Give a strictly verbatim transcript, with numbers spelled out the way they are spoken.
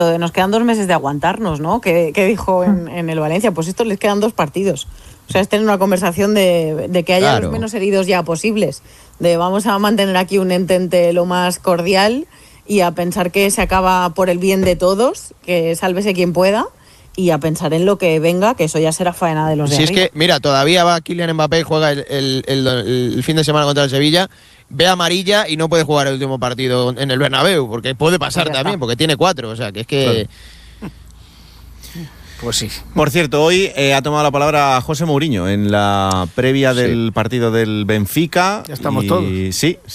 de nos quedan dos meses de aguantarnos, ¿no? Que, que dijo en, en el Valencia, pues estos les quedan dos partidos. O sea, es tener una conversación de, de que haya Claro. los menos heridos ya posibles. De vamos a mantener aquí un entente lo más cordial y a pensar que se acaba por el bien de todos, que sálvese quien pueda, y a pensar en lo que venga, que eso ya será faena de los de Si es arriba. que, mira, todavía va Kylian Mbappé, juega el, el, el, el fin de semana contra el Sevilla, ve amarilla y no puede jugar el último partido en el Bernabéu, porque puede pasar Pues ya también, está. porque tiene cuatro, o sea, que es que... Claro. Pues sí. Por cierto, hoy eh, ha tomado la palabra José Mourinho en la previa Sí. del partido del Benfica. Ya estamos y, todos. Sí,